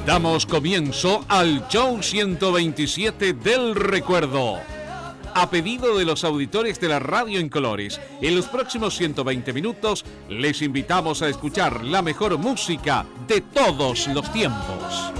Damos comienzo al show 127 del recuerdo. A pedido de los auditores de la radio en colores, en los próximos 120 minutos les invitamos a escuchar la mejor música de todos los tiempos.